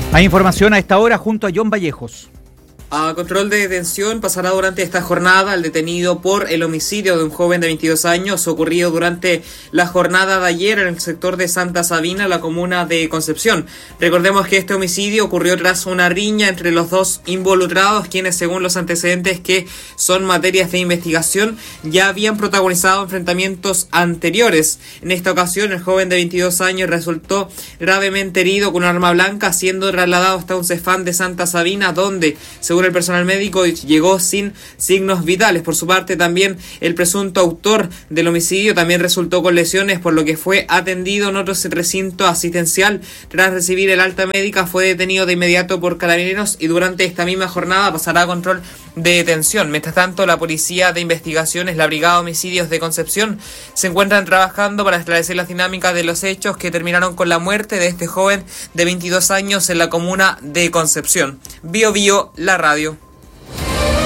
Hay información a esta hora junto a John Vallejos. A control de detención pasará durante esta jornada el detenido por el homicidio de un joven de 22 años ocurrido durante la jornada de ayer en el sector de Santa Sabina, la comuna de Concepción. Recordemos que este homicidio ocurrió tras una riña entre los dos involucrados, quienes según los antecedentes que son materias de investigación ya habían protagonizado enfrentamientos anteriores. En esta ocasión el joven de 22 años resultó gravemente herido con un arma blanca, siendo trasladado hasta un CEFAM de Santa Sabina, donde según el personal médico llegó sin signos vitales. Por su parte también el presunto autor del homicidio también resultó con lesiones, por lo que fue atendido en otro recinto asistencial. Tras recibir el alta médica fue detenido de inmediato por carabineros y durante esta misma jornada pasará a control de detención. Mientras tanto, la Policía de Investigaciones, la Brigada de Homicidios de Concepción, se encuentran trabajando para esclarecer las dinámicas de los hechos que terminaron con la muerte de este joven de 22 años en la comuna de Concepción. Bio Bio, la radio.